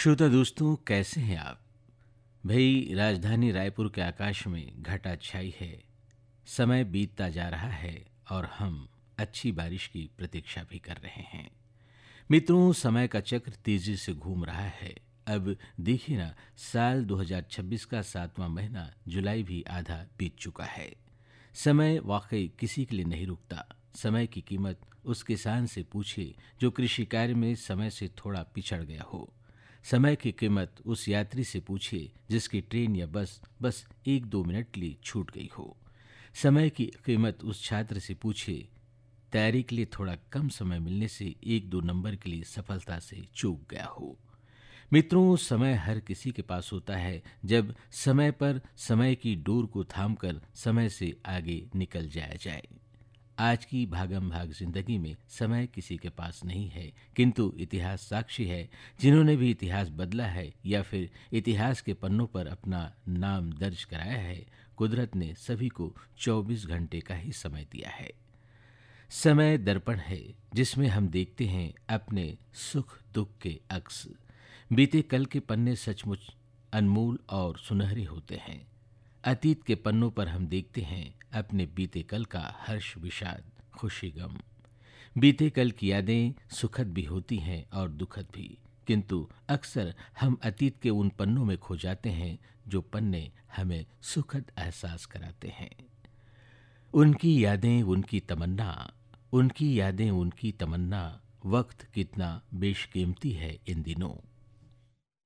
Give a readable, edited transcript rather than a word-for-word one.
श्रोता दोस्तों, कैसे हैं आप? भाई, राजधानी रायपुर के आकाश में घटा छाई है। समय बीतता जा रहा है और हम अच्छी बारिश की प्रतीक्षा भी कर रहे हैं। मित्रों, समय का चक्र तेजी से घूम रहा है। अब देखिए ना, साल 2026 का 7वां महीना जुलाई भी आधा बीत चुका है। समय वाकई किसी के लिए नहीं रुकता। समय की कीमत उस किसान से पूछे जो कृषि कार्य में समय से थोड़ा पिछड़ गया हो। समय की कीमत उस यात्री से पूछिए जिसकी ट्रेन या बस बस 1-2 मिनट के लिए छूट गई हो। समय की कीमत उस छात्र से पूछिए तैयारी के लिए थोड़ा कम समय मिलने से 1-2 नंबर के लिए सफलता से चूक गया हो। मित्रों, समय हर किसी के पास होता है जब समय पर समय की डोर को थामकर समय से आगे निकल जाया जाए। आज की भागम भाग जिंदगी में समय किसी के पास नहीं है, किंतु इतिहास साक्षी है। जिन्होंने भी इतिहास बदला है या फिर इतिहास के पन्नों पर अपना नाम दर्ज कराया है, कुदरत ने सभी को 24 घंटे का ही समय दिया है। समय दर्पण है जिसमें हम देखते हैं अपने सुख दुख के अक्स। बीते कल के पन्ने सचमुच अनमोल और सुनहरे होते हैं। अतीत के पन्नों पर हम देखते हैं अपने बीते कल का हर्ष विषाद खुशी गम। बीते कल की यादें सुखद भी होती हैं और दुखद भी, किंतु अक्सर हम अतीत के उन पन्नों में खो जाते हैं जो पन्ने हमें सुखद एहसास कराते हैं। उनकी यादें उनकी तमन्ना, उनकी यादें उनकी तमन्ना, वक्त कितना बेशकीमती है इन दिनों।